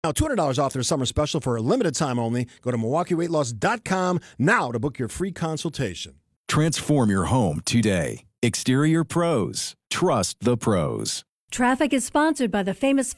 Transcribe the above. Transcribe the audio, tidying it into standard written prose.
Now, $200 off their summer special for a limited time only. Go to MilwaukeeWeightLoss.com now to book your free consultation. Transform your home today. Exterior Pros. Trust the pros. Traffic is sponsored by the famous